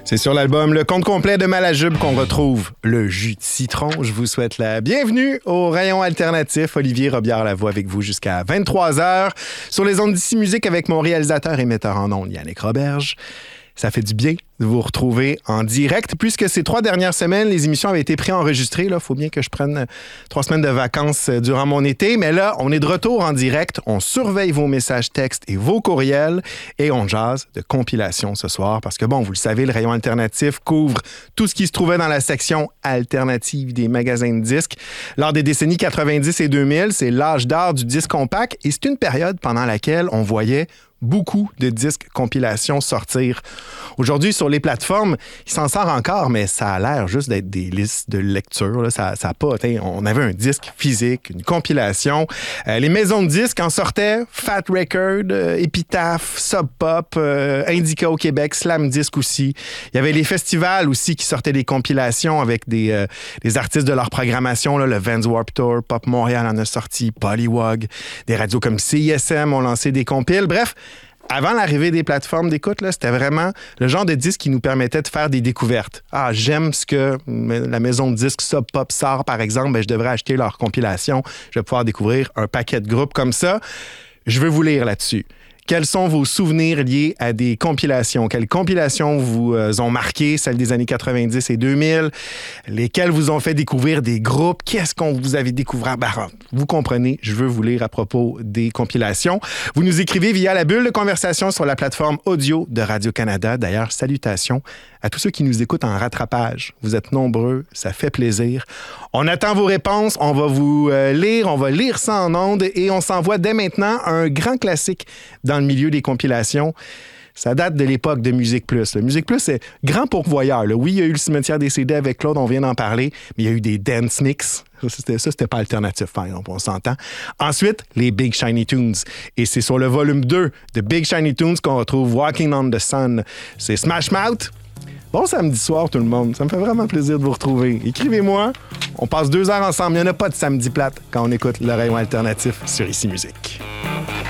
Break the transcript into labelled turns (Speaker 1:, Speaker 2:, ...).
Speaker 1: C'est sur l'album Le Compte complet de Malajube qu'on retrouve le jus de citron. Je vous souhaite la bienvenue au rayon alternatif. Olivier Robillard-Lavoie avec vous jusqu'à 23h sur les ondes d'Ici Musique avec mon réalisateur et metteur en ondes, Yannick Roberge. Ça fait du bien de vous retrouver en direct, puisque ces 3 dernières semaines, les émissions avaient été préenregistrées. Il faut bien que je prenne 3 semaines de vacances durant mon été. Mais là, on est de retour en direct. On surveille vos messages textes et vos courriels et on jase de compilation ce soir. Parce que, bon, vous le savez, le rayon alternatif couvre tout ce qui se trouvait dans la section alternative des magasins de disques. Lors des décennies 90 et 2000, c'est l'âge d'or du disque compact et c'est une période pendant laquelle on voyait beaucoup de disques compilations sortir. Aujourd'hui, sur les plateformes, il s'en sort encore, mais ça a l'air juste d'être des listes de lecture. Là. Ça a pas... On avait un disque physique, une compilation. Les maisons de disques en sortaient. Fat Record, Epitaph, Sub Pop, Indica au Québec, Slam Disc aussi. Il y avait les festivals aussi qui sortaient des compilations avec des artistes de leur programmation. Là, le Vans Warped Tour, Pop Montréal en a sorti, Polywog. Des radios comme CISM ont lancé des compiles. Bref, avant l'arrivée des plateformes d'écoute, là, c'était vraiment le genre de disque qui nous permettait de faire des découvertes. Ah, j'aime ce que la maison de disques Sub Pop sort, par exemple. Ben, je devrais acheter leur compilation. Je vais pouvoir découvrir un paquet de groupes comme ça. Je veux vous lire là-dessus. Quels sont vos souvenirs liés à des compilations? Quelles compilations vous ont marqué, celles des années 90 et 2000? Lesquelles vous ont fait découvrir des groupes? Qu'est-ce qu'on vous avez découvert? Ben, vous comprenez, je veux vous lire à propos des compilations. Vous nous écrivez via la bulle de conversation sur la plateforme audio de Radio-Canada. D'ailleurs, salutations à tous ceux qui nous écoutent en rattrapage. Vous êtes nombreux, ça fait plaisir. On attend vos réponses, on va vous lire, on va lire ça en ondes et on s'envoie dès maintenant un grand classique dans le milieu des compilations. Ça date de l'époque de Musique Plus. Le Musique Plus, c'est grand pourvoyeur. Là. Oui, il y a eu le cimetière des CD avec Claude, on vient d'en parler, mais il y a eu des dance mix. Ça, c'était pas alternatif, par exemple, on s'entend. Ensuite, les Big Shiny Tunes. Et c'est sur le volume 2 de Big Shiny Tunes qu'on retrouve Walking on the Sun. C'est Smash Mouth. Bon samedi soir, tout le monde. Ça me fait vraiment plaisir de vous retrouver. Écrivez-moi. On passe 2 heures ensemble. Il n'y en a pas de samedi plate quand on écoute le rayon alternatif sur Ici Musique.